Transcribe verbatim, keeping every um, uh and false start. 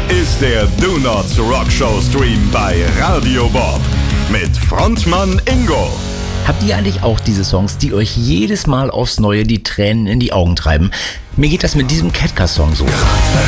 ist der Do Not Rock Show Stream bei Radio Bob mit Frontmann Ingo. Habt ihr eigentlich auch diese Songs, die euch jedes Mal aufs Neue die Tränen in die Augen treiben? Mir geht das mit diesem Catcar-Song so.